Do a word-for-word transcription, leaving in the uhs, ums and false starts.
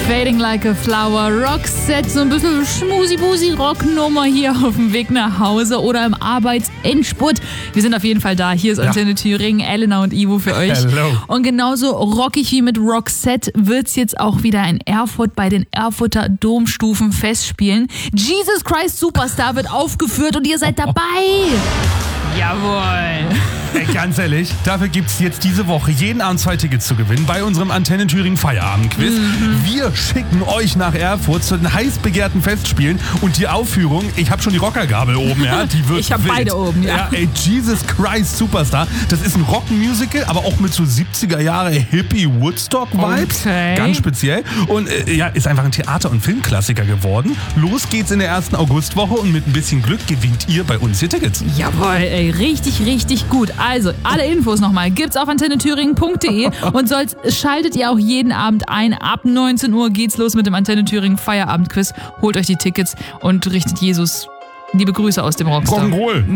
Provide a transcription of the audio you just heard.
Fading Like a Flower, Roxette, so ein bisschen Schmusi-Busi-Rocknummer hier auf dem Weg nach Hause oder im Arbeitsendspurt. Wir sind auf jeden Fall da. Hier ist Antenne ja. Thüringen, Elena und Ivo für euch. Hello. Und genauso rockig wie mit Roxette wird's jetzt auch wieder in Erfurt bei den Erfurter Domstufen Festspielen. Jesus Christ Superstar wird aufgeführt und ihr seid dabei. Jawohl. Ey, ganz ehrlich, dafür gibt's jetzt diese Woche jeden Abend zwei Tickets zu gewinnen bei unserem Antenne Thüringen Feierabendquiz. Mhm. Wir schicken euch nach Erfurt zu den heiß begehrten Festspielen und die Aufführung, ich habe schon die Rockergabel oben, ja, die wird Ich habe beide oben, ja. ja. Ey, Jesus Christ Superstar, das ist ein Rockmusical, aber auch mit so siebziger Jahre Hippie Woodstock-Vibes, okay. ganz speziell. Und äh, ja, ist einfach ein Theater- und Filmklassiker geworden. Los geht's in der ersten Augustwoche und mit ein bisschen Glück gewinnt ihr bei uns hier Tickets. Jawohl, ey, richtig, richtig gut. Also, alle Infos nochmal gibt's auf antenne thüringen punkt de und sonst schaltet ihr auch jeden Abend ein. Ab neunzehn Uhr geht's los mit dem Antenne Thüringen Feierabendquiz. Holt euch die Tickets und richtet Jesus liebe Grüße aus dem Rockstar. Rock'n'Roll.